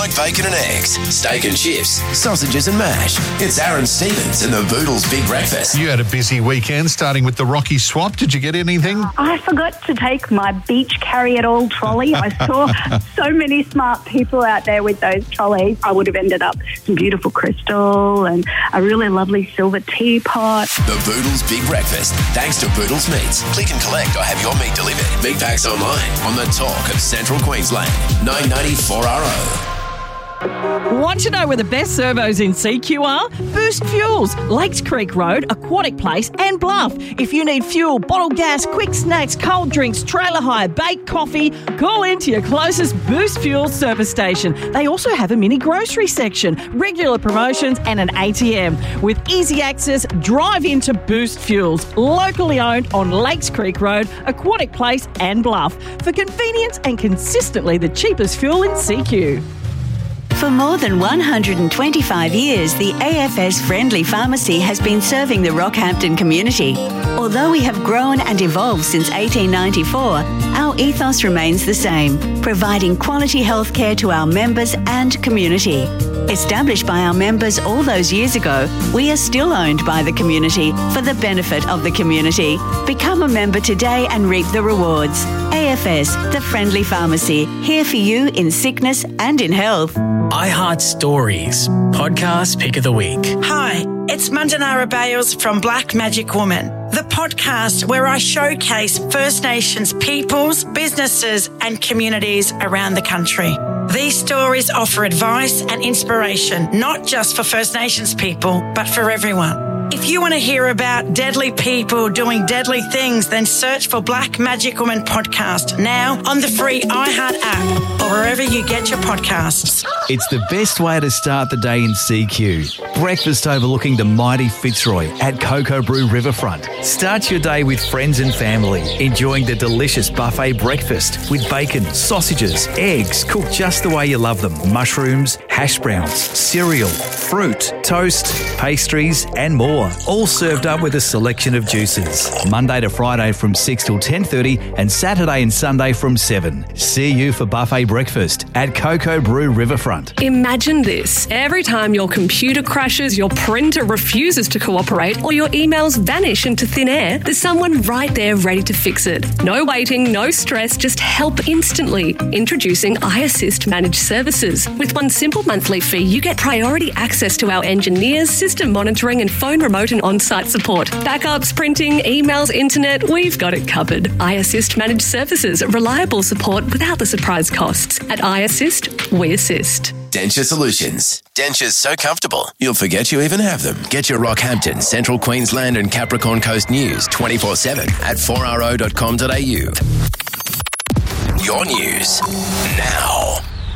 like bacon and eggs, steak and chips, sausages and mash. It's Aaron Stevens and the Boodles Big Breakfast. You had a busy weekend starting with the Rocky Swap. Did you get anything? I forgot to take my beach carry-it-all trolley. I saw so many smart people out there with those trolleys. I would have ended up some beautiful crystal and a really lovely silver teapot. The Boodles Big Breakfast, thanks to Boodles Meats. Click and collect or have your meat delivered. Meat packs online on the talk of Central Queensland. 994 RO. Want to know where the best servos in CQ are? Boost Fuels, Lakes Creek Road, Aquatic Place and Bluff. If you need fuel, bottled gas, quick snacks, cold drinks, trailer hire, baked coffee, call into your closest Boost Fuels service station. They also have a mini grocery section, regular promotions and an ATM. With easy access, drive into Boost Fuels, locally owned on Lakes Creek Road, Aquatic Place and Bluff. For convenience and consistently the cheapest fuel in CQ. For more than 125 years, the AFS Friendly Pharmacy has been serving the Rockhampton community. Although we have grown and evolved since 1894, our ethos remains the same, providing quality healthcare to our members and community. Established by our members all those years ago, we are still owned by the community for the benefit of the community. Become a member today and reap the rewards. AFS, the Friendly Pharmacy, here for you in sickness and in health. iHeart Stories, podcast pick of the week. Hi, it's Mandanara Bales from Black Magic Woman, the podcast where I showcase First Nations peoples, businesses and communities around the country. These stories offer advice and inspiration, not just for First Nations people, but for everyone. If you want to hear about deadly people doing deadly things, then search for Black Magic Woman podcast now on the free iHeart app or wherever you get your podcasts. It's the best way to start the day in CQ. Breakfast overlooking the mighty Fitzroy at Cocoa Brew Riverfront. Start your day with friends and family, enjoying the delicious buffet breakfast with bacon, sausages, eggs, cooked just the way you love them, mushrooms, hash browns, cereal, fruit, toast, pastries and more. All served up with a selection of juices. Monday to Friday from 6 till 10:30 and Saturday and Sunday from 7. See you for buffet breakfast at Cocoa Brew Riverfront. Imagine this. Every time your computer crashes, your printer refuses to cooperate, or your emails vanish into thin air, there's someone right there ready to fix it. No waiting, no stress, just help instantly. Introducing iAssist Managed Services. With one simple monthly fee, you get priority access to our engineers, system monitoring and phone remote and on-site support. Backups, printing, emails, internet, we've got it covered. iAssist Managed Services. Reliable support without the surprise costs. At iAssist, we assist. Denture Solutions. Dentures so comfortable, you'll forget you even have them. Get your Rockhampton, Central Queensland and Capricorn Coast news 24/7 at 4ro.com.au. Your news now.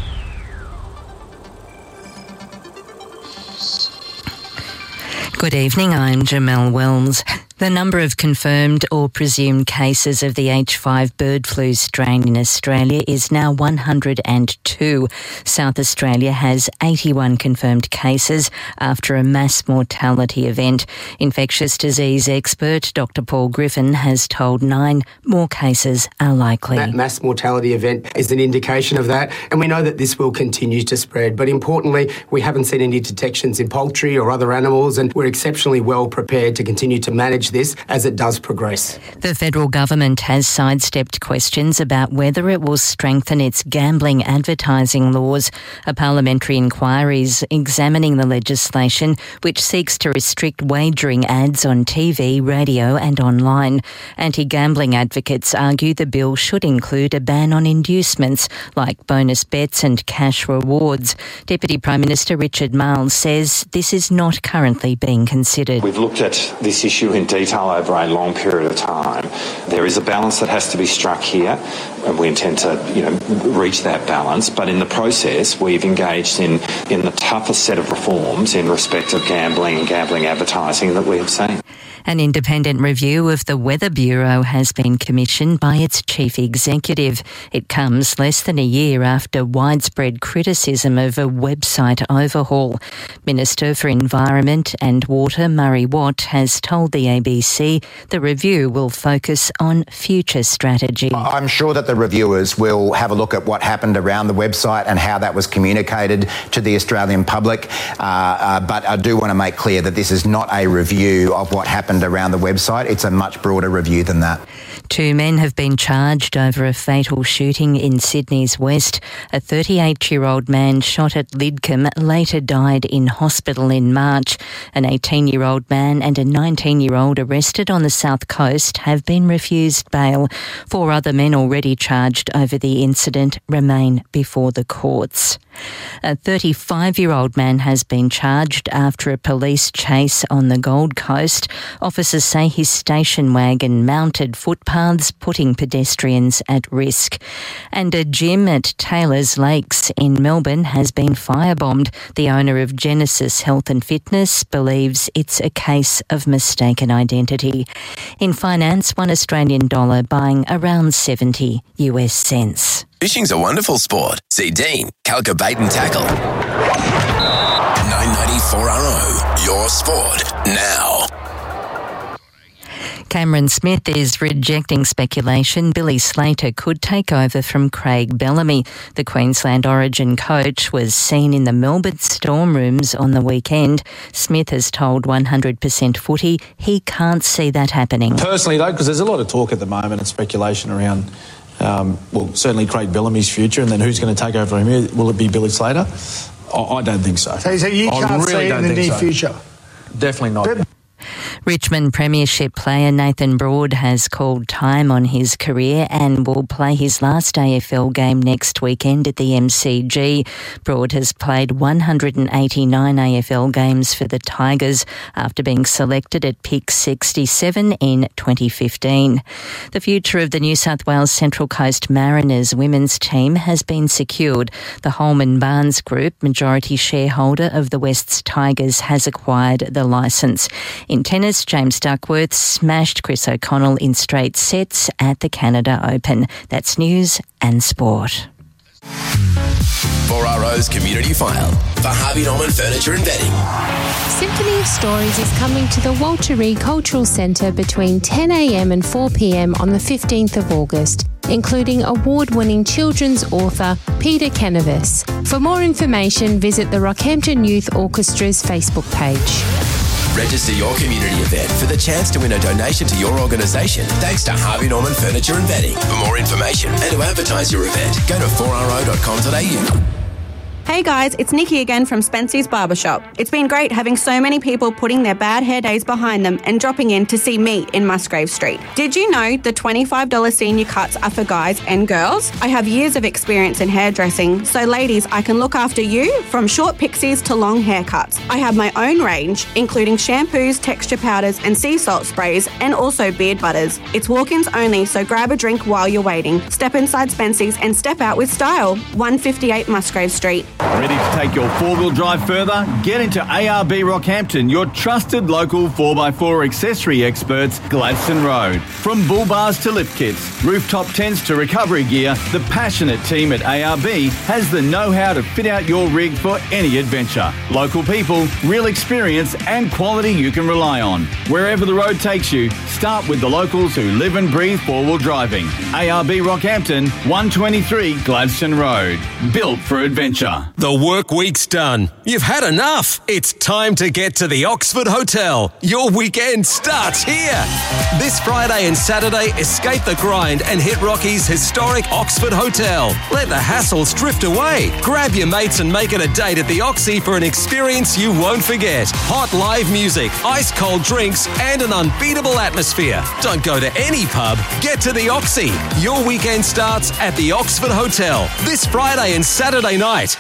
Good evening, I'm Jamelle Wells. The number of confirmed or presumed cases of the H5 bird flu strain in Australia is now 102. South Australia has 81 confirmed cases after a mass mortality event. Infectious disease expert Dr. Paul Griffin has told 9 more cases are likely. That mass mortality event is an indication of that, and we know that this will continue to spread. But importantly, we haven't seen any detections in poultry or other animals, and we're exceptionally well prepared to continue to manage this as it does progress. The federal government has sidestepped questions about whether it will strengthen its gambling advertising laws. A parliamentary inquiry is examining the legislation which seeks to restrict wagering ads on TV, radio and online. Anti-gambling advocates argue the bill should include a ban on inducements like bonus bets and cash rewards. Deputy Prime Minister Richard Marles says this is not currently being considered. We've looked at this issue in detail over a long period of time. There is a balance that has to be struck here, and we intend to, reach that balance. But in the process, we've engaged in the toughest set of reforms in respect of gambling and gambling advertising that we have seen. An independent review of the Weather Bureau has been commissioned by its chief executive. It comes less than a year after widespread criticism of a website overhaul. Minister for Environment and Water, Murray Watt, has told the ABC the review will focus on future strategy. I'm sure that the reviewers will have a look at what happened around the website and how that was communicated to the Australian public. But I do want to make clear that this is not a review of what happened around the website. It's a much broader review than that. 2 men have been charged over a fatal shooting in Sydney's West. A 38-year-old man shot at Lidcombe later died in hospital in March. An 18-year-old man and a 19-year-old arrested on the South Coast have been refused bail. 4 other men already charged over the incident remain before the courts. A 35-year-old man has been charged after a police chase on the Gold Coast. Officers say his station wagon mounted footpaths, putting pedestrians at risk. And a gym at Taylor's Lakes in Melbourne has been firebombed. The owner of Genesis Health and Fitness believes it's a case of mistaken identity. In finance, $1 Australian dollar buying around 70 US cents. Fishing's a wonderful sport. See Dean, Calca Bait and Tackle. 994RO, your sport now. Cameron Smith is rejecting speculation Billy Slater could take over from Craig Bellamy. The Queensland Origin coach was seen in the Melbourne Storm rooms on the weekend. Smith has told 100% Footy he can't see that happening. Personally, though, because there's a lot of talk at the moment and speculation around, certainly Craig Bellamy's future, and then who's going to take over him? Will it be Billy Slater? I don't think so. So you can't see it in the near future? Definitely not. Richmond Premiership player Nathan Broad has called time on his career and will play his last AFL game next weekend at the MCG. Broad has played 189 AFL games for the Tigers after being selected at pick 67 in 2015. The future of the New South Wales Central Coast Mariners women's team has been secured. The Holman Barnes Group, majority shareholder of the Wests Tigers, has acquired the licence. In tennis, James Duckworth smashed Chris O'Connell in straight sets at the Canada Open. That's news and sport. 4RO's Community File for Harvey Norman Furniture and Bedding. Symphony of Stories is coming to the Walter Reed Cultural Centre between 10 a.m. and 4 p.m. on the 15th of August, including award-winning children's author Peter Kennevis. For more information, visit the Rockhampton Youth Orchestra's Facebook page. Register your community event for the chance to win a donation to your organisation thanks to Harvey Norman Furniture and Bedding. For more information and to advertise your event, go to 4ro.com.au. Hey guys, it's Nikki again from Spency's Barbershop. It's been great having so many people putting their bad hair days behind them and dropping in to see me in Musgrave Street. Did you know the $25 senior cuts are for guys and girls? I have years of experience in hairdressing, so ladies, I can look after you from short pixies to long haircuts. I have my own range, including shampoos, texture powders and sea salt sprays, and also beard butters. It's walk-ins only, so grab a drink while you're waiting. Step inside Spency's and step out with style. 158 Musgrave Street. Ready to take your four-wheel drive further? Get into ARB Rockhampton, your trusted local 4x4 accessory experts, Gladstone Road. From bull bars to lift kits, rooftop tents to recovery gear, the passionate team at ARB has the know-how to fit out your rig for any adventure. Local people, real experience and quality you can rely on. Wherever the road takes you, start with the locals who live and breathe four-wheel driving. ARB Rockhampton, 123 Gladstone Road. Built for adventure. The work week's done. You've had enough. It's time to get to the Oxford Hotel. Your weekend starts here. This Friday and Saturday, escape the grind and hit Rocky's historic Oxford Hotel. Let the hassles drift away. Grab your mates and make it a date at the Oxy for an experience you won't forget. Hot live music, ice cold drinks and an unbeatable atmosphere. Don't go to any pub. Get to the Oxy. Your weekend starts at the Oxford Hotel this Friday and Saturday night.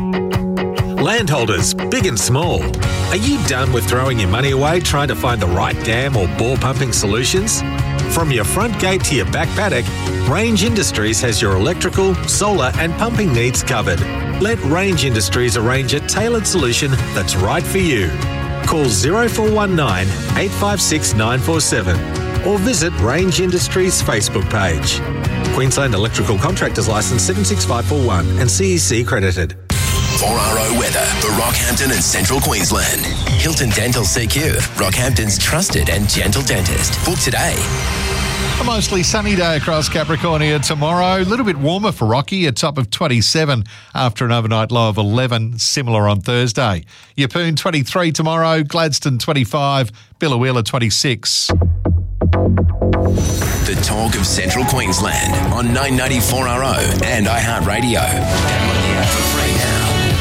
Landholders, big and small, are you done with throwing your money away trying to find the right dam or bore pumping solutions? From your front gate to your back paddock, Range Industries has your electrical, solar and pumping needs covered. Let Range Industries arrange a tailored solution that's right for you. Call 0419 856 947 or visit Range Industries Facebook page. Queensland Electrical Contractors Licence 76541 and CEC accredited. 4RO weather for Rockhampton and Central Queensland. Hilton Dental CQ, Rockhampton's trusted and gentle dentist. Book today. A mostly sunny day across Capricornia tomorrow. A little bit warmer for Rocky, a top of 27 after an overnight low of 11, similar on Thursday. Yeppoon 23 tomorrow, Gladstone 25, Biloela 26. The talk of Central Queensland on 994RO and iHeartRadio. Download the app for free now.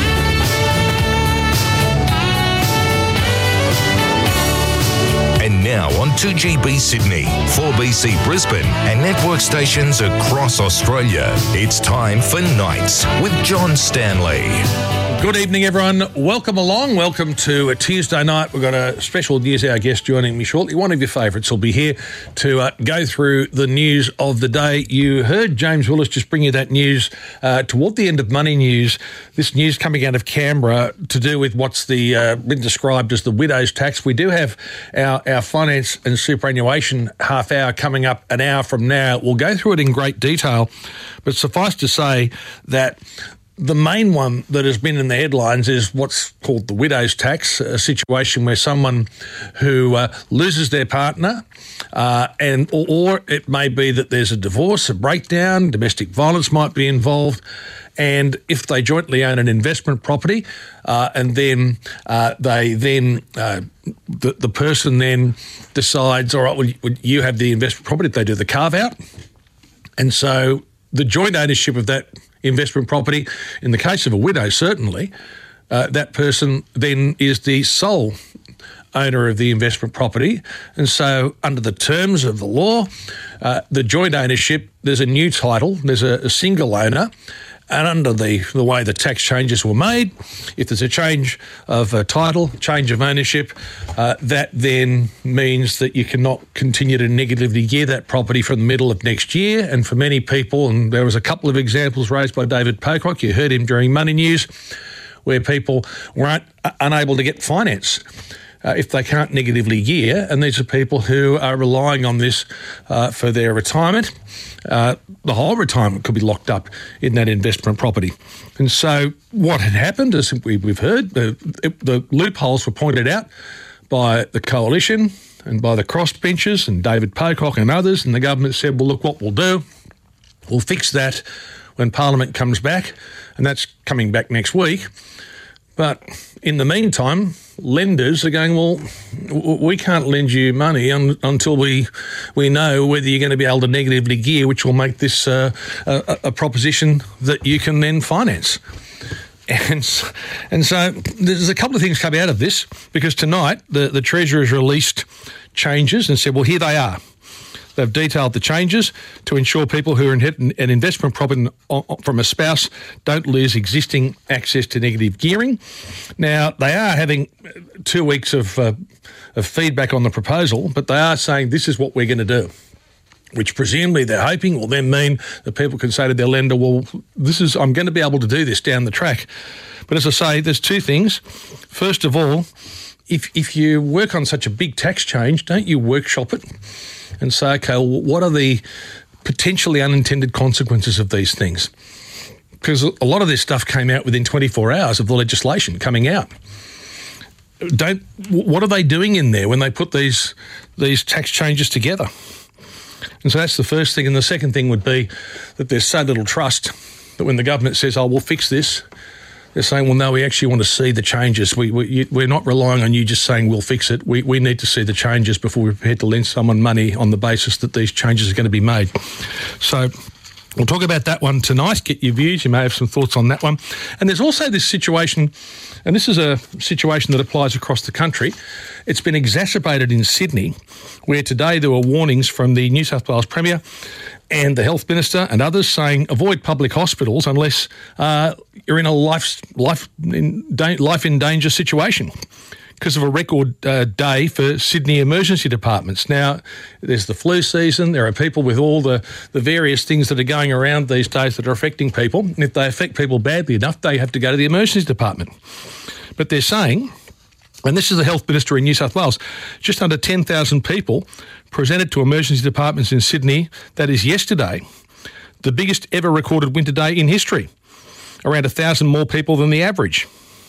And now on 2GB Sydney, 4BC Brisbane and network stations across Australia. It's time for Nights with John Stanley. Good evening, everyone. Welcome along. Welcome to a Tuesday night. We've got a special News Hour guest joining me shortly. One of your favourites will be here to go through the news of the day. You heard James Willis just bring you that news toward the end of Money News. This news coming out of Canberra to do with what's been described as the widow's tax. We do have our finance and superannuation half hour coming up an hour from now. We'll go through it in great detail, but suffice to say that the main one that has been in the headlines is what's called the widow's tax, a situation where someone who loses their partner or it may be that there's a divorce, a breakdown, domestic violence might be involved, and if they jointly own an investment property and then the person then decides, all right, well, you have the investment property, they do the carve-out, and so the joint ownership of that investment property, in the case of a widow, certainly, that person then is the sole owner of the investment property. And so under the terms of the law, the joint ownership, there's a new title, there's a single owner, and under the way the tax changes were made, if there's a change of title, change of ownership, that then means that you cannot continue to negatively gear that property from the middle of next year. And for many people, and there was a couple of examples raised by David Pocock, you heard him during Money News, where people weren't unable to get finance if they can't negatively gear, and these are people who are relying on this for their retirement. The whole retirement could be locked up in that investment property. And so what had happened, as we've heard, the loopholes were pointed out by the Coalition and by the crossbenchers and David Pocock and others, and the government said, well, look, what we'll do, we'll fix that when Parliament comes back, and that's coming back next week. But in the meantime, lenders are going, well, we can't lend you money until we know whether you're going to be able to negatively gear, which will make this a proposition that you can then finance. And so there's a couple of things come out of this, because tonight the Treasurer has released changes and said, well, here they are. They've detailed the changes to ensure people who inherit an investment property from a spouse don't lose existing access to negative gearing. Now, they are having 2 weeks of feedback on the proposal, but they are saying this is what we're going to do, which presumably they're hoping will then mean that people can say to their lender, well, I'm going to be able to do this down the track. But as I say, there's two things. First of all, if you work on such a big tax change, don't you workshop it and say, okay, well, what are the potentially unintended consequences of these things? Because a lot of this stuff came out within 24 hours of the legislation coming out. What are they doing in there when they put these tax changes together? And so that's the first thing. And the second thing would be that there's so little trust that when the government says, oh, we'll fix this, they're saying, well, no, we actually want to see the changes. We're not relying on you just saying we'll fix it. We need to see the changes before we're prepared to lend someone money on the basis that these changes are going to be made. So we'll talk about that one tonight, get your views. You may have some thoughts on that one. And there's also this situation, and this is a situation that applies across the country. It's been exacerbated in Sydney, where today there were warnings from the New South Wales Premier and the Health Minister and others saying avoid public hospitals unless you're in a life in danger situation because of a record day for Sydney emergency departments. Now, there's the flu season. There are people with all the various things that are going around these days that are affecting people. And if they affect people badly enough, they have to go to the emergency department. But they're saying And this is the Health Minister in New South Wales. Just under 10,000 people presented to emergency departments in Sydney. That is yesterday, the biggest ever recorded winter day in history. Around 1,000 more people than the average.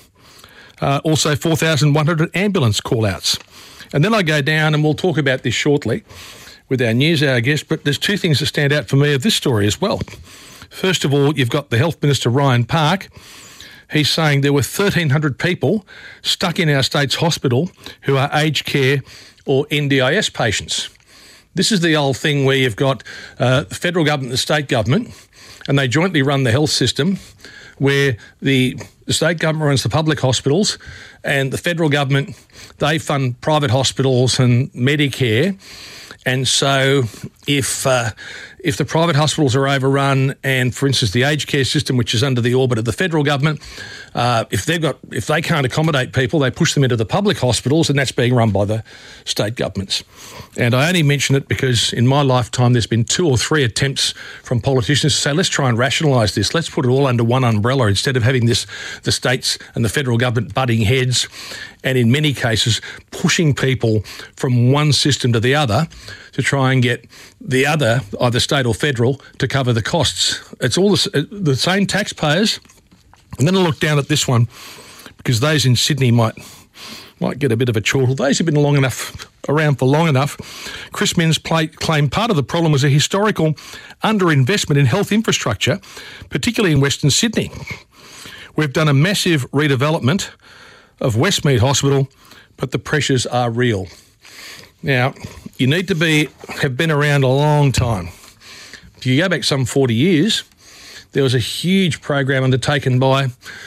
Also 4,100 ambulance call-outs. And then I go down, and we'll talk about this shortly with our News Hour guest, but there's two things that stand out for me of this story as well. First of all, you've got the Health Minister, Ryan Park. He's saying there were 1,300 people stuck in our state's hospital who are aged care or NDIS patients. This is the old thing where you've got the federal government and the state government, and they jointly run the health system, where the state government runs the public hospitals and the federal government, they fund private hospitals and Medicare. And so if the private hospitals are overrun and, for instance, the aged care system, which is under the orbit of the federal government, if they can't accommodate people, they push them into the public hospitals, and that's being run by the state governments. And I only mention it because in my lifetime there's been 2 or 3 attempts from politicians to say, let's try and rationalise this. Let's put it all under one umbrella instead of having the states and the federal government butting heads, and in many cases pushing people from one system to the other to try and get the other, either state or federal, to cover the costs. It's all the same taxpayers. And then I look down at this one, because those in Sydney might get a bit of a chortle. Those who've been around for long enough. Chris Minns claimed part of the problem was a historical underinvestment in health infrastructure, particularly in Western Sydney. We've done a massive redevelopment of Westmead Hospital, but the pressures are real. Now, you need to have been around a long time. If you go back some 40 years, there was a huge program undertaken by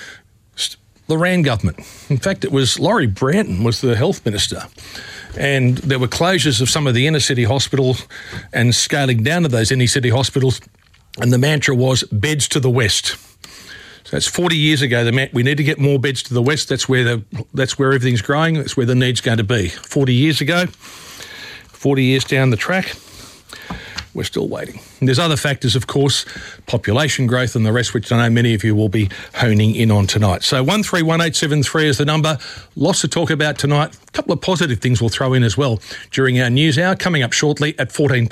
the Rand government. In fact, it was Laurie Branton was the health minister, and there were closures of some of the inner city hospitals and scaling down of those inner city hospitals, and the mantra was beds to the west. So that's 40 years ago. We need to get more beds to the west. That's where everything's growing. That's where the need's going to be. 40 years ago, 40 years down the track, we're still waiting. And there's other factors, of course, population growth and the rest, which I know many of you will be honing in on tonight. So 131873 is the number. Lots to talk about tonight. A couple of positive things we'll throw in as well during our news hour, coming up shortly at 8:14.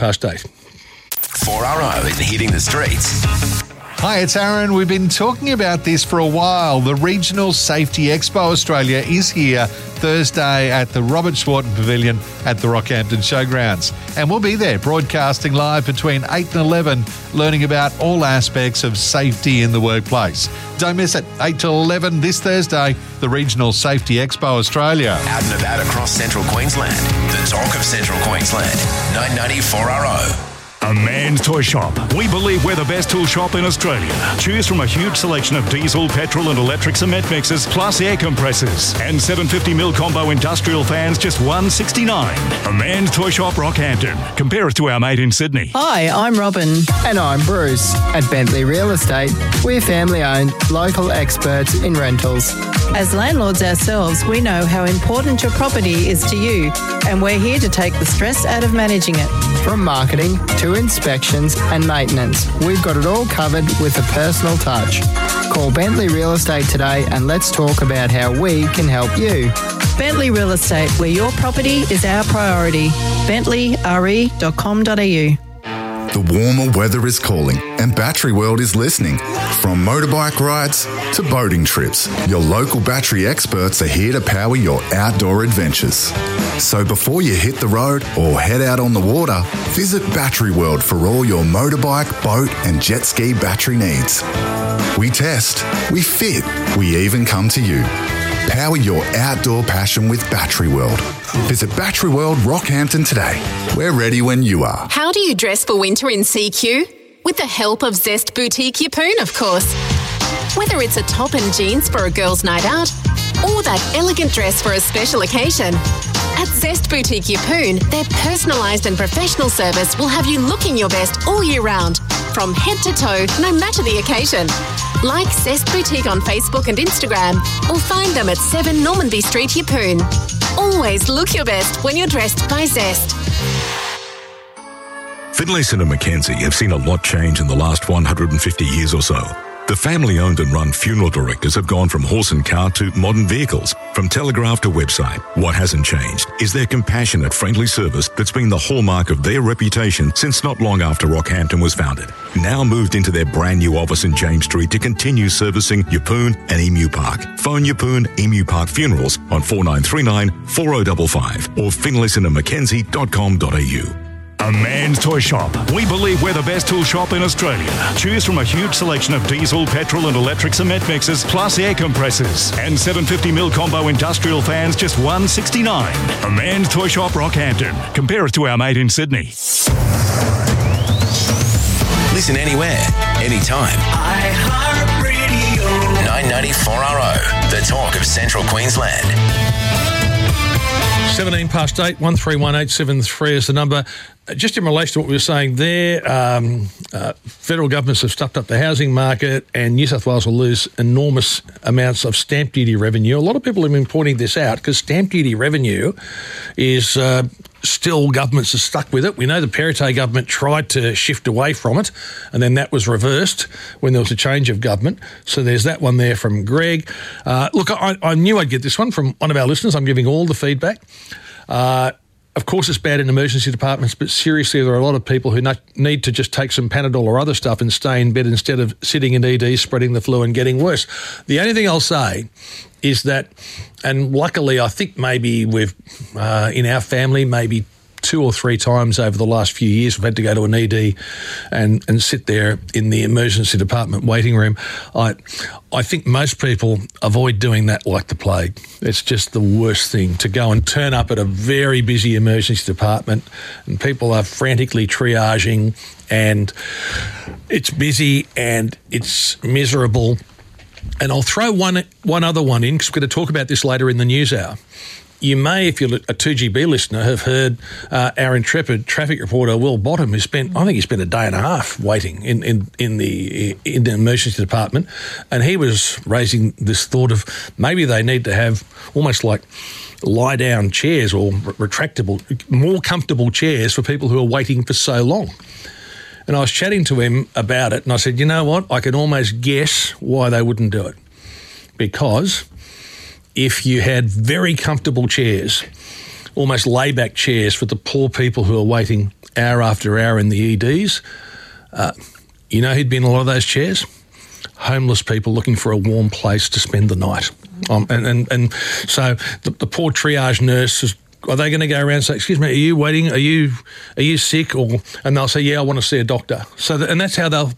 4RO in Hitting the Streets. Hi, it's Aaron. We've been talking about this for a while. The Regional Safety Expo Australia is here Thursday at the Robert Schwarten Pavilion at the Rockhampton Showgrounds. And we'll be there broadcasting live between 8 and 11, learning about all aspects of safety in the workplace. Don't miss it. 8 till 11 this Thursday, the Regional Safety Expo Australia. Out and about across Central Queensland. The talk of Central Queensland. 990 4RO. A Man's Toy Shop. We believe we're the best tool shop in Australia. Choose from a huge selection of diesel, petrol and electric cement mixers, plus air compressors. And 750mm combo industrial fans, just $169. A Man's Toy Shop, Rockhampton. Compare us to our mate in Sydney. Hi, I'm Robin. And I'm Bruce. At Bentley Real Estate, we're family-owned, local experts in rentals. As landlords ourselves, we know how important your property is to you, and we're here to take the stress out of managing it. From marketing to inspections and maintenance, we've got it all covered with a personal touch. Call Bentley Real Estate today and let's talk about how we can help you. Bentley Real Estate, where your property is our priority. BentleyRE.com.au. The warmer weather is calling and Battery World is listening. From motorbike rides to boating trips, your local battery experts are here to power your outdoor adventures. So before you hit the road or head out on the water, visit Battery World for all your motorbike, boat and jet ski battery needs. We test, we fit, we even come to you. Power your outdoor passion with Battery World. Visit Battery World Rockhampton today. We're ready when you are. How do you dress for winter in CQ? With the help of Zest Boutique Yeppoon, of course. Whether it's a top and jeans for a girl's night out or that elegant dress for a special occasion, at Zest Boutique Yeppoon, their personalised and professional service will have you looking your best all year round, from head to toe, no matter the occasion. Like Zest Boutique on Facebook and Instagram, or find them at 7 Normanby Street, Yeppoon. Always look your best when you're dressed by Zest. Finlayson and Mackenzie have seen a lot change in the last 150 years or so. The family-owned and run funeral directors have gone from horse and cart to modern vehicles, from telegraph to website. What hasn't changed is their compassionate, friendly service that's been the hallmark of their reputation since not long after Rockhampton was founded. Now moved into their brand new office in James Street to continue servicing Yeppoon and Emu Park. Phone Yeppoon Emu Park Funerals on 4939 4055 or finlayson@mackenzie.com.au. A Man's Toy Shop. We believe we're the best tool shop in Australia. Choose from a huge selection of diesel, petrol and electric cement mixers, plus air compressors. And 750mm combo industrial fans, just $169. A Man's Toy Shop, Rockhampton. Compare us to our mate in Sydney. Listen anywhere, anytime. iHeartRadio. 994RO, the talk of Central Queensland. 17 past 8, 131873 is the number. Just in relation to what we were saying there, federal governments have stuffed up the housing market and New South Wales will lose enormous amounts of stamp duty revenue. A lot of people have been pointing this out because stamp duty revenue is still, governments are stuck with it. We know the Perrottet government tried to shift away from it and then that was reversed when there was a change of government. So there's that one there from Greg. Look, I knew I'd get this one from one of our listeners. I'm giving all the feedback. Of course, it's bad in emergency departments, but seriously, there are a lot of people who need to just take some Panadol or other stuff and stay in bed instead of sitting in ED, spreading the flu and getting worse. The only thing I'll say is that, and luckily I think maybe we've, in our family, maybe 2 or 3 times over the last few years, we've had to go to an ED and sit there in the emergency department waiting room. I think most people avoid doing that like the plague. It's just the worst thing to go and turn up at a very busy emergency department and people are frantically triaging and it's busy and it's miserable. And I'll throw one other one in because we're going to talk about this later in the news hour. You may, if you're a 2GB listener, have heard our intrepid traffic reporter, Will Bottom, who spent a day and a half waiting in the emergency department, and he was raising this thought of maybe they need to have almost like lie-down chairs or retractable, more comfortable chairs for people who are waiting for so long. And I was chatting to him about it, and I said, you know what, I can almost guess why they wouldn't do it. Because if you had very comfortable chairs, almost layback chairs for the poor people who are waiting hour after hour in the EDs, you know who'd be in a lot of those chairs? Homeless people looking for a warm place to spend the night. And so the poor triage nurses, are they going to go around and say, excuse me, are you waiting? Are you sick? And they'll say, yeah, I want to see a doctor. So that's how they'll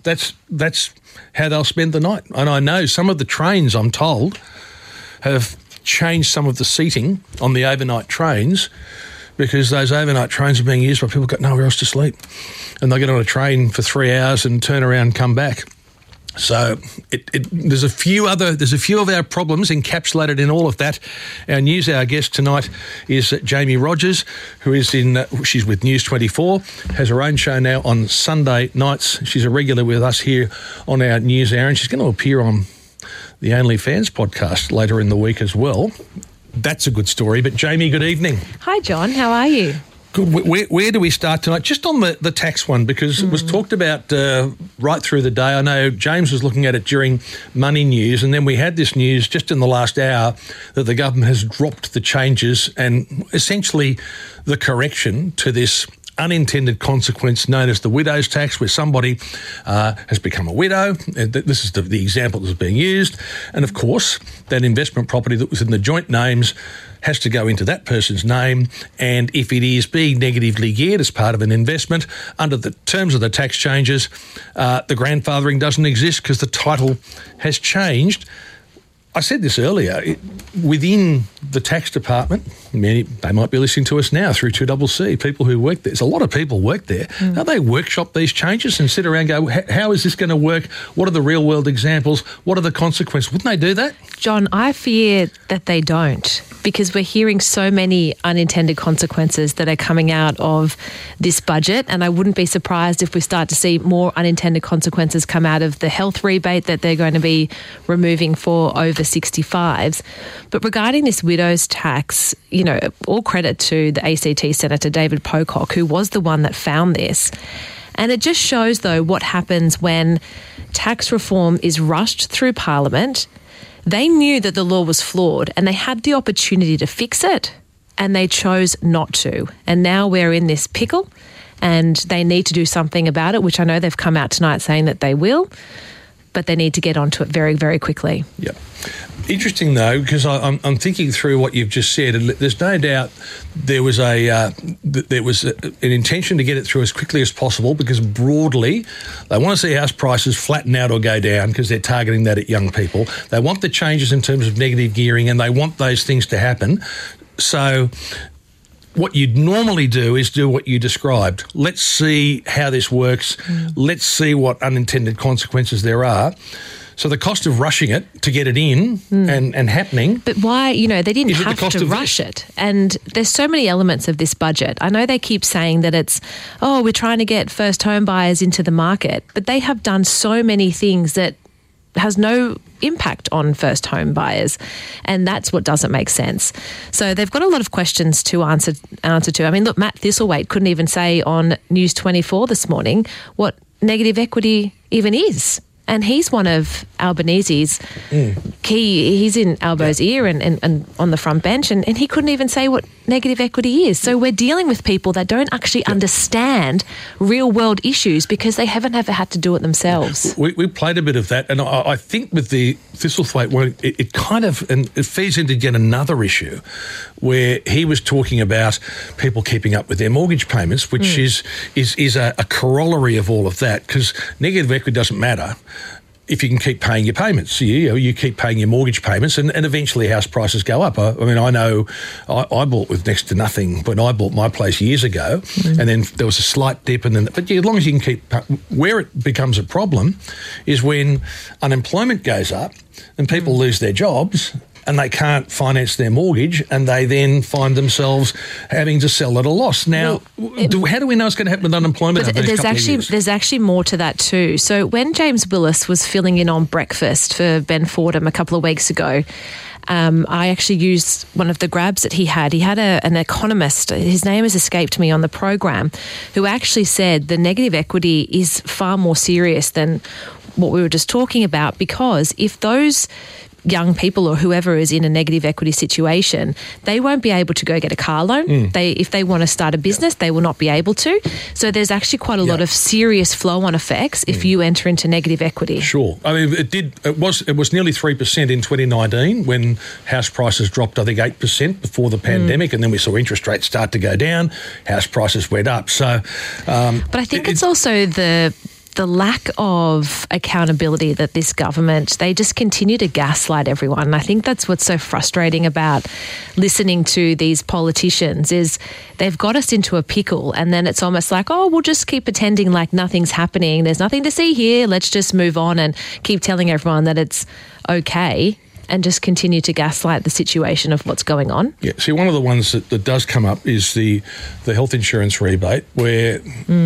spend the night. And I know some of the trains, I'm told, have changed some of the seating on the overnight trains because those overnight trains are being used by people who've got nowhere else to sleep. And they'll get on a train for 3 hours and turn around and come back. So there's a few of our problems encapsulated in all of that. Our news hour guest tonight is Jamie Rogers, who is she's with News 24, has her own show now on Sunday nights. She's a regular with us here on our news hour, and she's going to appear on the OnlyFans podcast later in the week as well. That's a good story. But Jamie, good evening. Hi, John. How are you? Good. Where do we start tonight? Just on the tax one, because it was talked about right through the day. I know James was looking at it during Money News, and then we had this news just in the last hour that the government has dropped the changes and essentially the correction to this unintended consequence known as the widow's tax, where somebody has become a widow. This is the example that's being used. And, of course, that investment property that was in the joint names has to go into that person's name. And if it is being negatively geared as part of an investment, under the terms of the tax changes, the grandfathering doesn't exist because the title has changed. I said this earlier, within the tax department, they might be listening to us now through 2CC, people who work there. There's a lot of people work there. Now they workshop these changes and sit around and go, how is this going to work? What are the real world examples? What are the consequences? Wouldn't they do that? John, I fear that they don't, because we're hearing so many unintended consequences that are coming out of this budget, and I wouldn't be surprised if we start to see more unintended consequences come out of the health rebate that they're going to be removing for over 65s. But regarding this widow's tax, you know, all credit to the ACT Senator David Pocock, who was the one that found this. And it just shows, though, what happens when tax reform is rushed through Parliament. They knew that the law was flawed and they had the opportunity to fix it, and they chose not to. And now we're in this pickle and they need to do something about it, which I know they've come out tonight saying that they will, but they need to get onto it very, very quickly. Yeah. Interesting, though, because I'm thinking through what you've just said, and there's no doubt there was an intention to get it through as quickly as possible, because broadly they want to see house prices flatten out or go down, because they're targeting that at young people. They want the changes in terms of negative gearing, and they want those things to happen. So what you'd normally do is do what you described. Let's see how this works. Let's see what unintended consequences there are. So the cost of rushing it to get it in and happening. But why, they didn't have to rush it. And there's so many elements of this budget. I know they keep saying that it's, we're trying to get first home buyers into the market, but they have done so many things that has no impact on first home buyers, and that's what doesn't make sense. So they've got a lot of questions to answer to. I mean, look, Matt Thistlethwaite couldn't even say on News 24 this morning what negative equity even is. And he's one of Albanese's key. He's in Albo's ear and on the front bench, and he couldn't even say what negative equity is. So we're dealing with people that don't actually understand real world issues because they haven't ever had to do it themselves. We played a bit of that, and I think with the Thistlethwaite one, it kind of, and it feeds into yet another issue where he was talking about people keeping up with their mortgage payments, which is a corollary of all of that, because negative equity doesn't matter if you can keep paying your payments. You keep paying your mortgage payments, and eventually house prices go up. I mean, I know I bought with next to nothing when I bought my place years ago, and then there was a slight dip, but as long as you can keep... Where it becomes a problem is when unemployment goes up and people lose their jobs and they can't finance their mortgage, and they then find themselves having to sell at a loss. Now, how do we know it's going to happen with unemployment over the next couple of years? There's actually more to that too. So when James Willis was filling in on Breakfast for Ben Fordham a couple of weeks ago, I actually used one of the grabs that he had. He had an economist, his name has escaped me on the program, who actually said the negative equity is far more serious than what we were just talking about, because if those young people or whoever is in a negative equity situation, they won't be able to go get a car loan. If they want to start a business, they will not be able to. So there's actually quite a lot of serious flow-on effects if you enter into negative equity. Sure. I mean, it was nearly 3% in 2019 when house prices dropped, I think, 8% before the pandemic, and then we saw interest rates start to go down, house prices went up. So, but I think it's also the lack of accountability that this government, they just continue to gaslight everyone. And I think that's what's so frustrating about listening to these politicians is they've got us into a pickle, and then it's almost like, we'll just keep pretending like nothing's happening. There's nothing to see here. Let's just move on and keep telling everyone that it's okay, and just continue to gaslight the situation of what's going on. Yeah, see, one of the ones that does come up is the health insurance rebate, where,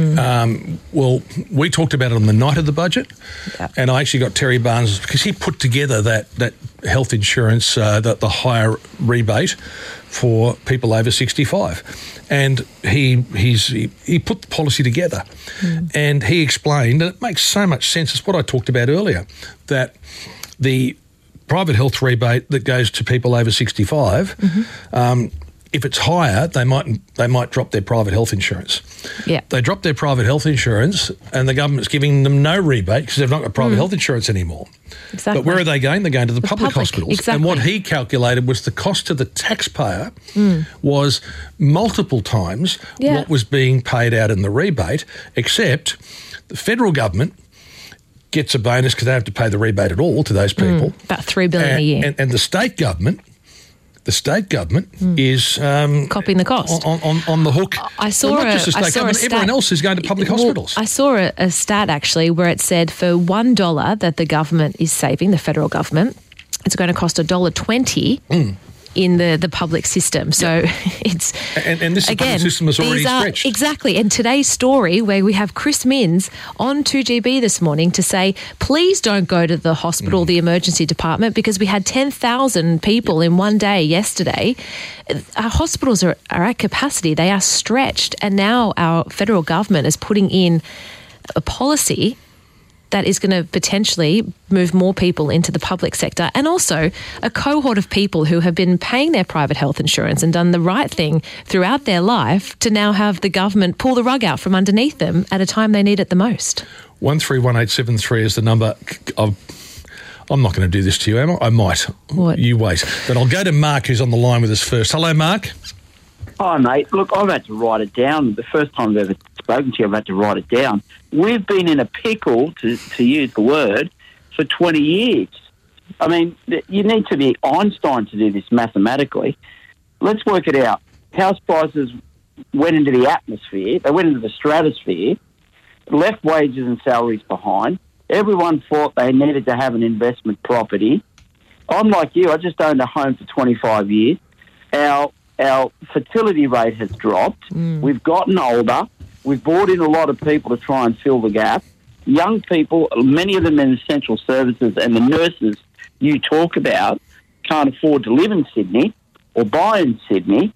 we talked about it on the night of the budget, and I actually got Terry Barnes, because he put together that health insurance, the higher rebate for people over 65. And he put the policy together, and he explained, and it makes so much sense, it's what I talked about earlier, that the private health rebate that goes to people over 65, if it's higher, they might drop their private health insurance. Yeah. They drop their private health insurance, and the government's giving them no rebate because they've not got private health insurance anymore. Exactly. But where are they going? They're going to the public hospitals. Exactly. And what he calculated was the cost to the taxpayer was multiple times what was being paid out in the rebate, except the federal government gets a bonus because they have to pay the rebate at all to those people. About $3 billion a year. And the state government is copying the cost on the hook. I saw everyone else is going to public hospitals. I saw a stat actually where it said for $1 that the government is saving, the federal government, it's going to cost $1.20 in the public system. So it's... And this public system is already stretched. Exactly. And today's story, where we have Chris Minns on 2GB this morning to say, please don't go to the hospital, the emergency department, because we had 10,000 people in one day yesterday. Our hospitals are at capacity. They are stretched. And now our federal government is putting in a policy that is going to potentially move more people into the public sector, and also a cohort of people who have been paying their private health insurance and done the right thing throughout their life to now have the government pull the rug out from underneath them at a time they need it the most. 131873 is the number. I'm not going to do this to you, am I? I might. What? You wait. But I'll go to Mark, who's on the line with us first. Hello, Mark. Hi, mate. Look, I've had to write it down. The first time I've ever spoken to you, I've had to write it down. We've been in a pickle, to use the word, for 20 years. I mean, you need to be Einstein to do this mathematically. Let's work it out. House prices went into the atmosphere. They went into the stratosphere, left wages and salaries behind. Everyone thought they needed to have an investment property. I'm like you. I just owned a home for 25 years. Our fertility rate has dropped. We've gotten older. We've brought in a lot of people to try and fill the gap. Young people, many of them in essential services, and the nurses you talk about can't afford to live in Sydney or buy in Sydney.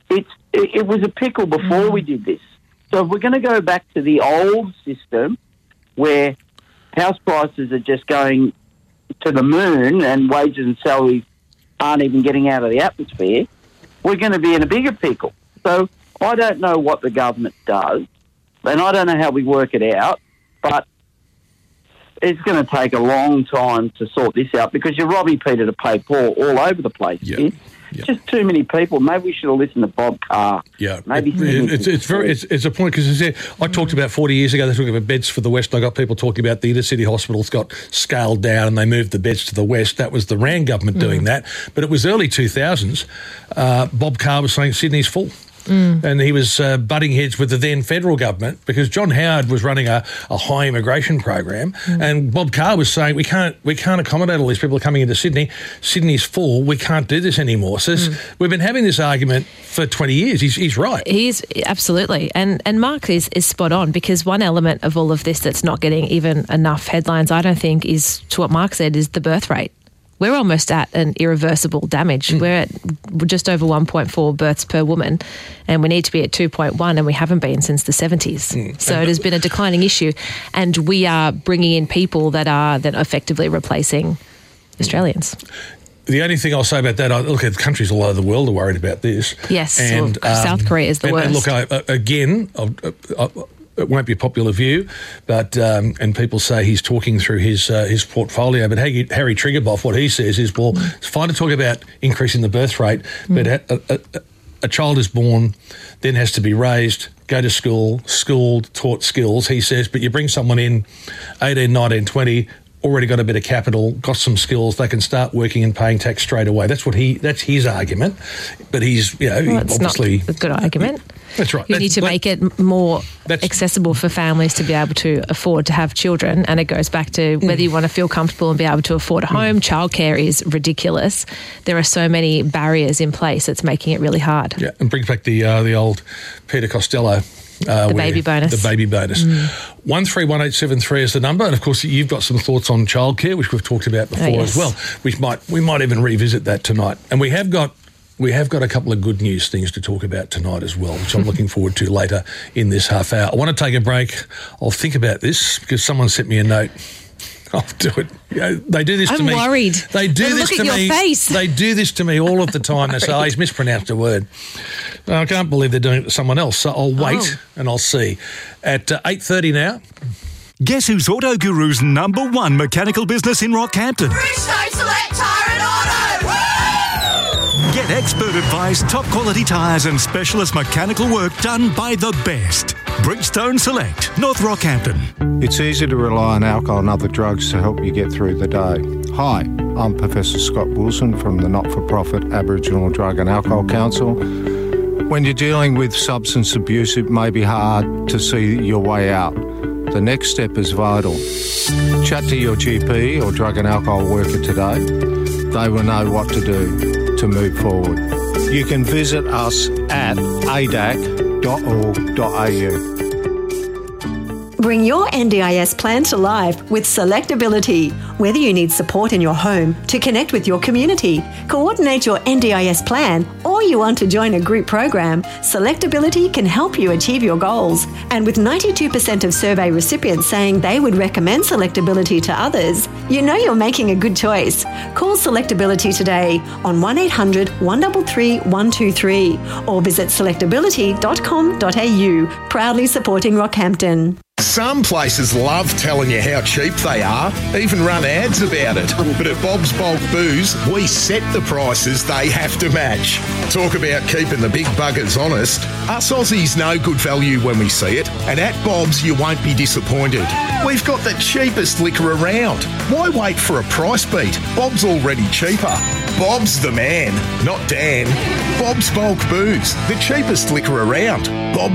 It was a pickle before we did this. So if we're going to go back to the old system where house prices are just going to the moon and wages and salaries aren't even getting out of the atmosphere, we're going to be in a bigger pickle. So I don't know what the government does, and I don't know how we work it out, but it's going to take a long time to sort this out because you're robbing Peter to pay Paul all over the place. Yep. Just too many people. Maybe we should have listened to Bob Carr. Yeah, maybe it's a point because I talked about 40 years ago. They talked about beds for the West. I got people talking about the inner city hospitals got scaled down and they moved the beds to the West. That was the Rand government doing that. But it was early 2000s. Bob Carr was saying Sydney's full. And he was butting heads with the then federal government because John Howard was running a high immigration program, and Bob Carr was saying we can't accommodate all these people coming into Sydney. Sydney's full. We can't do this anymore. So we've been having this argument for 20 years. He's right. He's absolutely, and Mark is spot on because one element of all of this that's not getting even enough headlines, I don't think, is to what Mark said, is the birth rate. We're almost at an irreversible damage. We're at just over 1.4 births per woman, and we need to be at 2.1, and we haven't been since the 70s. So it has been a declining issue, and we are bringing in people that are then effectively replacing Australians. The only thing I'll say about that, look, countries all over the world are worried about this. Yes, and South Korea is the worst. And look, it won't be a popular view, but and people say he's talking through his portfolio. But Harry Triguboff, what he says is, well, it's fine to talk about increasing the birth rate, but a child is born, then has to be raised, go to school, schooled, taught skills. He says, but you bring someone in, 18, 19, 20, already got a bit of capital, got some skills, they can start working and paying tax straight away. That's his argument. But he's, obviously not a good argument. That's right. You need to make it more accessible for families to be able to afford to have children, and it goes back to whether you want to feel comfortable and be able to afford a home. Childcare is ridiculous. There are so many barriers in place that's making it really hard. Yeah, and brings back the old Peter Costello. The baby bonus. The baby bonus. 131873 is the number, and of course you've got some thoughts on childcare, which we've talked about before as well. We might even revisit that tonight, and we have got a couple of good news things to talk about tonight as well, which I'm looking forward to later in this half hour. I want to take a break. I'll think about this because someone sent me a note. I'll do it. They do this to me. I'm worried. They do this to me. Look at your face. They do this to me all of the time. They say, he's mispronounced a word. I can't believe they're doing it to someone else. So I'll wait and I'll see. At 8:30 now. Guess who's Auto Guru's #1 mechanical business in Rockhampton? Bridgestone Select Tyre and Auto! Woo! Get expert advice, top quality tyres and specialist mechanical work done by the best. Bridgestone Select, North Rockhampton. It's easy to rely on alcohol and other drugs to help you get through the day. Hi, I'm Professor Scott Wilson from the not-for-profit Aboriginal Drug and Alcohol Council. When you're dealing with substance abuse, it may be hard to see your way out. The next step is vital. Chat to your GP or drug and alcohol worker today. They will know what to do to move forward. You can visit us at adac.org.au. Bring your NDIS plan to life with Selectability. Whether you need support in your home, to connect with your community, coordinate your NDIS plan, or you want to join a group program, Selectability can help you achieve your goals. And with 92% of survey recipients saying they would recommend Selectability to others, you know you're making a good choice. Call Selectability today on 1800 133 123 or visit selectability.com.au, proudly supporting Rockhampton. Some places love telling you how cheap they are, even run ads about it. But at Bob's Bulk Booze, we set the prices they have to match. Talk about keeping the big buggers honest. Us Aussies know good value when we see it, and at Bob's you won't be disappointed. We've got the cheapest liquor around. Why wait for a price beat? Bob's already cheaper. Bob's the man, not Dan. Bob's Bulk Booze, the cheapest liquor around.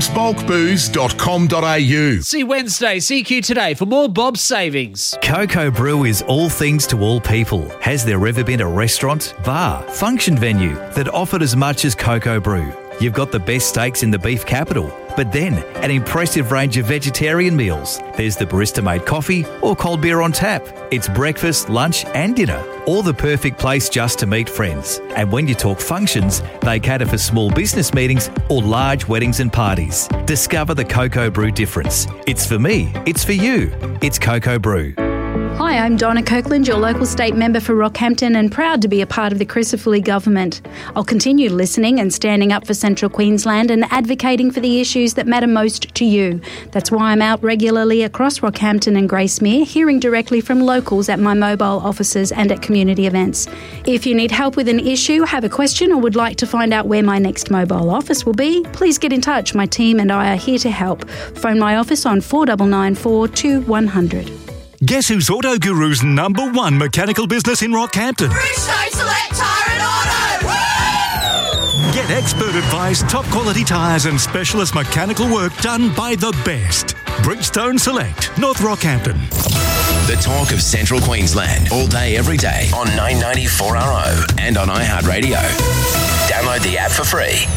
bobsbulkbooze.com.au. See Wednesday, CQ Today for more Bob's savings. Coco Brew is all things to all people. Has there ever been a restaurant, bar, function venue that offered as much as Coco Brew? You've got the best steaks in the beef capital, but then an impressive range of vegetarian meals. There's the barista-made coffee or cold beer on tap. It's breakfast, lunch and dinner, or the perfect place just to meet friends. And when you talk functions, they cater for small business meetings or large weddings and parties. Discover the Coco Brew difference. It's for me, it's for you. It's Coco Brew. Hi, I'm Donna Kirkland, your local state member for Rockhampton and proud to be a part of the Crucifully government. I'll continue listening and standing up for Central Queensland and advocating for the issues that matter most to you. That's why I'm out regularly across Rockhampton and Gracemere, hearing directly from locals at my mobile offices and at community events. If you need help with an issue, have a question or would like to find out where my next mobile office will be, please get in touch. My team and I are here to help. Phone my office on 4994 2100. Guess who's Auto Guru's #1 mechanical business in Rockhampton? Bridgestone Select Tyre and Auto! Woo! Get expert advice, top quality tyres and specialist mechanical work done by the best. Bridgestone Select, North Rockhampton. The talk of Central Queensland, all day, every day on 990 4RO and on iHeartRadio. Download the app for free.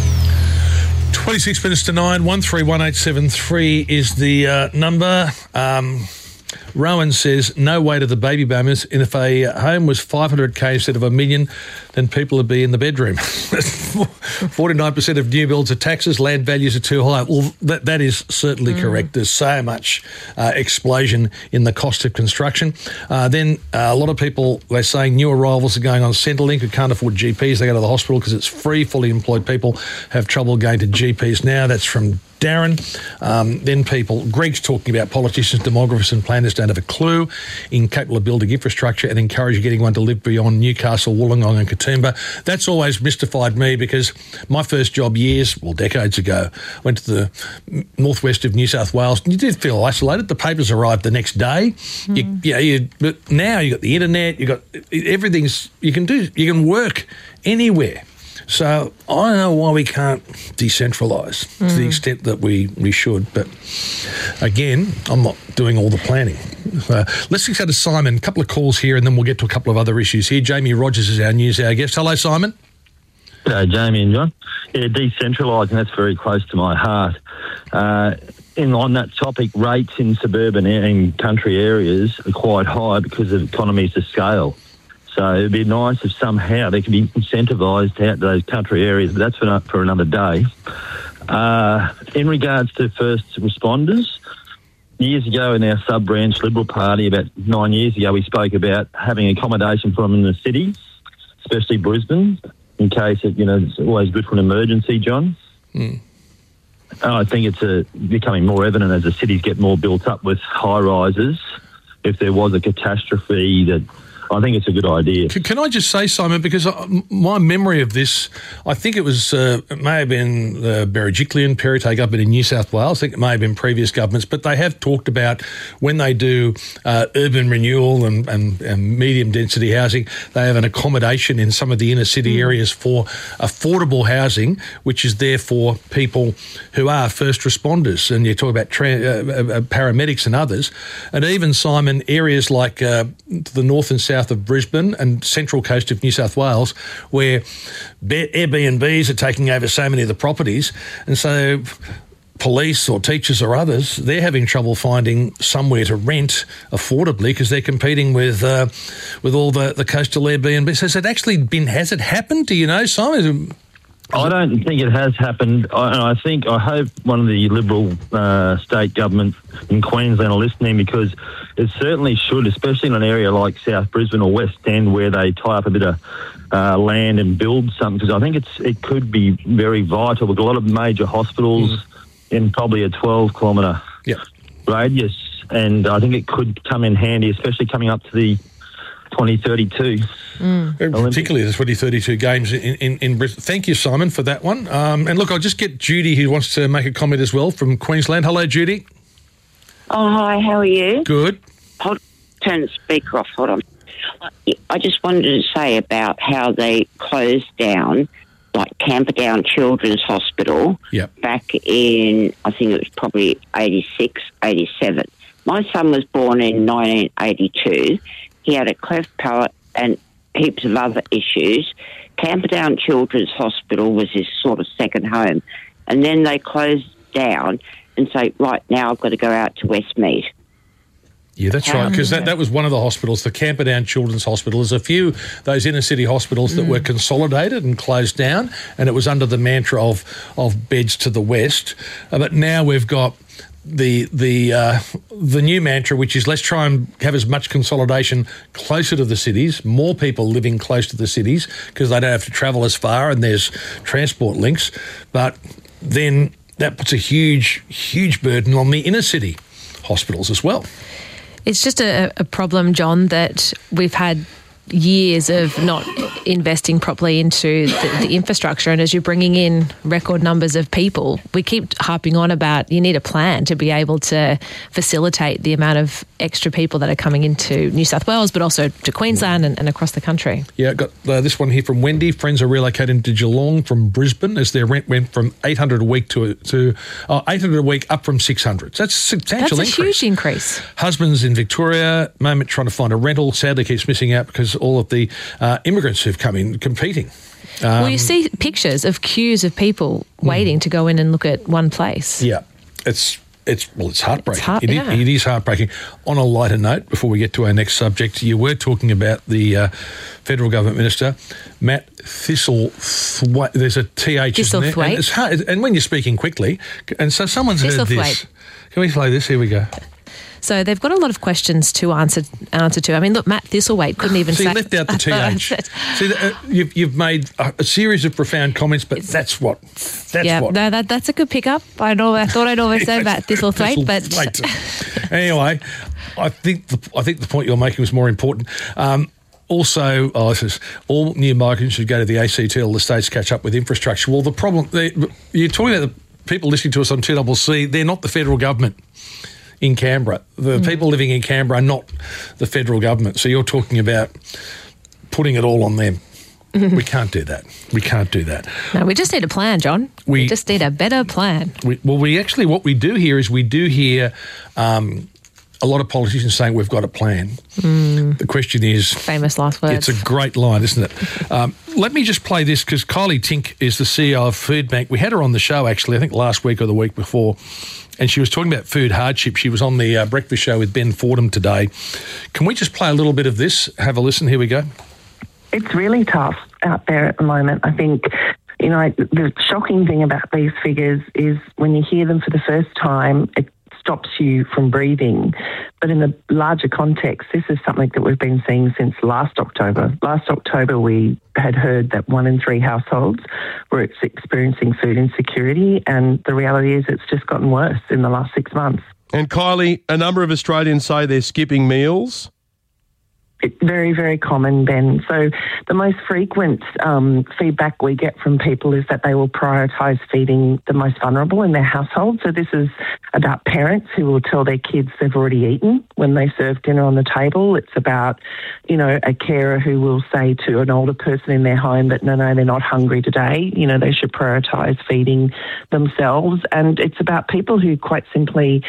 26 minutes to 9, 131873 is the number. Rowan says, no way to the baby boomers. And if a home was 500k instead of $1 million, then people would be in the bedroom. 49% of new builds are taxes, land values are too high. Well, that is certainly correct. There's so much explosion in the cost of construction. Then a lot of people, they're saying new arrivals are going on Centrelink who can't afford GPs. They go to the hospital because it's free. Fully employed people have trouble going to GPs now. That's from Darren. Then Greg's talking about politicians, demographers and planners don't have a clue, incapable of building infrastructure and encourage getting one to live beyond Newcastle, Wollongong and Katoomba. That's always mystified me because my first job decades ago, went to the northwest of New South Wales and you did feel isolated. The papers arrived the next day. But now you've got the internet, you've got everything's, you can work anywhere. So I don't know why we can't decentralise to the extent that we should. But again, I'm not doing all the planning. Let's go to Simon. A couple of calls here and then we'll get to a couple of other issues here. Jamie Rogers is our news hour guest. Hello, Simon. G'day, Jamie and John. Yeah, decentralising, that's very close to my heart. On that topic, rates in suburban and country areas are quite high because of economies of scale. So it'd be nice if somehow they could be incentivised out to those country areas, but that's for another day. In regards to first responders, years ago in our sub-branch Liberal Party, about 9 years ago, we spoke about having accommodation for them in the cities, especially Brisbane, in case it's always good for an emergency, John. I think it's becoming more evident as the cities get more built up with high-rises. If there was a catastrophe that... I think it's a good idea. Can I just say, Simon, because my memory of this, I think it may have been the Berejiklian period government in New South Wales. I think it may have been previous governments, but they have talked about when they do urban renewal and medium density housing, they have an accommodation in some of the inner city areas for affordable housing, which is there for people who are first responders. And you talk about paramedics and others. And even, Simon, areas like the north and south of Brisbane and central coast of New South Wales where Airbnbs are taking over so many of the properties. And so police or teachers or others, they're having trouble finding somewhere to rent affordably because they're competing with all the coastal Airbnbs. Has it happened? Do you know, Simon? I don't think it has happened. I hope one of the Liberal state governments in Queensland are listening, because it certainly should, especially in an area like South Brisbane or West End where they tie up a bit of land and build something, because I think it could be very vital. We've got a lot of major hospitals in probably a 12-kilometre radius, and I think it could come in handy, especially coming up to the 2032. Particularly the 2032 games in Brisbane. Thank you, Simon, for that one. And look, I'll just get Judy, who wants to make a comment as well, from Queensland. Hello, Judy. Oh, hi, how are you? Good. Turn the speaker off, hold on. I just wanted to say about how they closed down, like Camperdown Children's Hospital, back in, I think it was probably 86, 87. My son was born in 1982. He had a cleft palate and heaps of other issues. Camperdown Children's Hospital was his sort of second home. And then they closed down and say, right, now I've got to go out to Westmead. Yeah, that's right, because that was one of the hospitals, the Camperdown Children's Hospital. There's a few those inner-city hospitals that were consolidated and closed down, and it was under the mantra of beds to the west. But now we've got the new mantra, which is let's try and have as much consolidation closer to the cities, more people living close to the cities because they don't have to travel as far and there's transport links. But then that puts a huge, huge burden on the inner city hospitals as well. It's just a problem, John, that we've had years of not investing properly into the infrastructure, and as you're bringing in record numbers of people, we keep harping on about you need a plan to be able to facilitate the amount of extra people that are coming into New South Wales, but also to Queensland and across the country. Yeah, got this one here from Wendy. Friends are relocating to Geelong from Brisbane as their rent went from $800 a week to $800 a week up from $600. So that's a substantial increase. That's a huge increase. Husbands in Victoria, moment trying to find a rental, sadly keeps missing out because all of the immigrants who've come in competing. Well, you see pictures of queues of people waiting to go in and look at one place. Yeah, it's heartbreaking. It is heartbreaking. On a lighter note, before we get to our next subject, you were talking about the federal government minister, Matt Thistlethwaite. There's a TH in there. And it's hard, and when you're speaking quickly, and so someone's heard this. Can we play this? Here we go. So they've got a lot of questions to answer to. I mean, look, Matt Thistlethwaite couldn't even say... you left out the TH. See, you've made a series of profound comments, but that's what. No, that's a good pickup. I thought I'd always say Matt Thistlethwaite, but... Anyway, I think the point you're making was more important. Also, all new migrants should go to the ACT or the states catch up with infrastructure. Well, the problem... You're talking about the people listening to us on 2CC, they're not the federal government in Canberra. The people living in Canberra are not the federal government. So you're talking about putting it all on them. We can't do that. No, we just need a plan, John. We just need a better plan. What we do here is we do hear a lot of politicians saying we've got a plan. The question is... Famous last words. It's a great line, isn't it? Let me just play this because Kylie Tink is the CEO of Foodbank. We had her on the show, actually, I think last week or the week before, and she was talking about food hardship. She was on the breakfast show with Ben Fordham today. Can we just play a little bit of this? Have a listen. Here we go. It's really tough out there at the moment. I think, the shocking thing about these figures is when you hear them for the first time, it stops you from breathing. But in the larger context, this is something that we've been seeing since last October. Last October, we had heard that 1 in 3 households were experiencing food insecurity, and the reality is it's just gotten worse in the last 6 months. And Kylie, a number of Australians say they're skipping meals. It's very, very common, Ben. So the most frequent feedback we get from people is that they will prioritise feeding the most vulnerable in their household. So this is about parents who will tell their kids they've already eaten when they serve dinner on the table. It's about, a carer who will say to an older person in their home that, no, they're not hungry today. They should prioritise feeding themselves. And it's about people who quite simply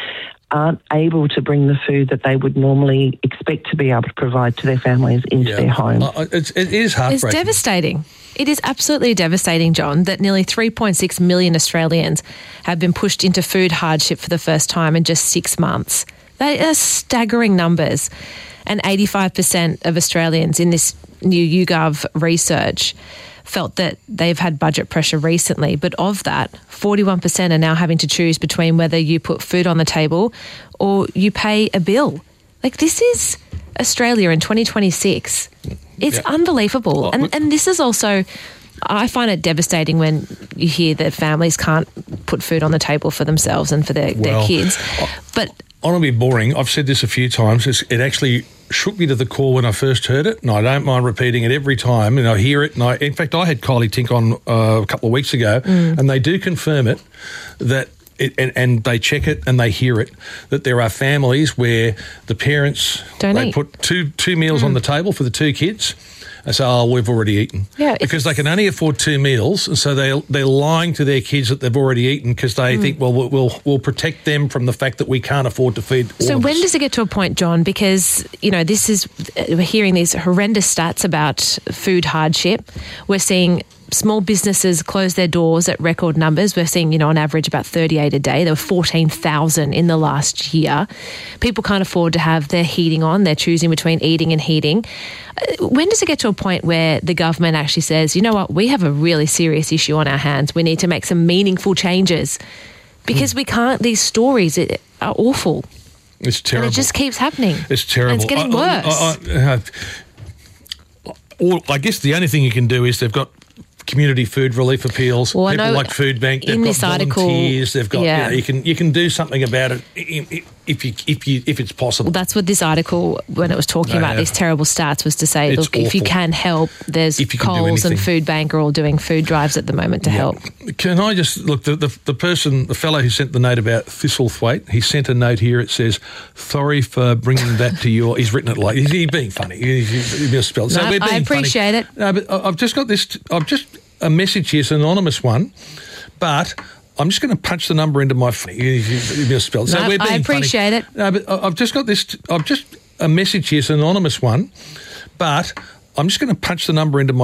aren't able to bring the food that they would normally expect to be able to provide to their families into their homes. It is heartbreaking. It's devastating. It is absolutely devastating, John, that nearly 3.6 million Australians have been pushed into food hardship for the first time in just 6 months. They are staggering numbers. And 85% of Australians in this new YouGov research felt that they've had budget pressure recently. But of that, 41% are now having to choose between whether you put food on the table or you pay a bill. Like, this is Australia in 2026. It's unbelievable. And this is also, I find it devastating when you hear that families can't put food on the table for themselves and for their kids. But I don't want to be boring. I've said this a few times. It actually shook me to the core when I first heard it, and I don't mind repeating it every time. And I hear it, and in fact, I had Kylie Tink on a couple of weeks ago, and they do confirm it, that and they check it and they hear it, that there are families where the parents they put two meals on the table for the two kids. They say, "Oh, we've already eaten," because they can only afford 2 meals, and so they're lying to their kids that they've already eaten because they think, well, we'll protect them from the fact that we can't afford to feed all So of when us. does it get to a point, John? Because we're hearing these horrendous stats about food hardship. We're seeing small businesses close their doors at record numbers. We're seeing, on average about 38 a day. There were 14,000 in the last year. People can't afford to have their heating on. They're choosing between eating and heating. When does it get to a point where the government actually says, you know what, we have a really serious issue on our hands. We need to make some meaningful changes because we can't, these stories are awful. It's terrible. And it just keeps happening. It's terrible. And it's getting worse. I guess the only thing you can do is they've got community food relief appeals. People like Food Bank. They've got volunteers. They've got. You can do something about it if it's possible. Well, that's what this article, when it was talking about these terrible stats, was to say, It's look, if you awful. can help, there's Coles and Food Bank are all doing food drives at the moment to help. Can I just look, the fellow who sent the note about Thistlethwaite, he sent a note here. It says, sorry for bringing that to your. He's written it like he's being funny. He misspelled. So we're being I appreciate it. No, but I've just got this. A message here, it's an anonymous one, but I'm just going to punch the number into my misspelled. So we're being I appreciate funny. it. No, but I've just got this. A message here, it's an anonymous one, but I'm just going to punch the number into my